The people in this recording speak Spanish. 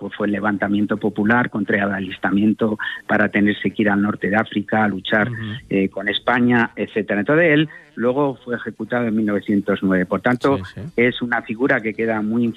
pues fue el levantamiento popular contra el alistamiento para tenerse que ir al norte de África a luchar con España, etcétera. Entonces él luego fue ejecutado en 1909. Por tanto, es una figura que queda muy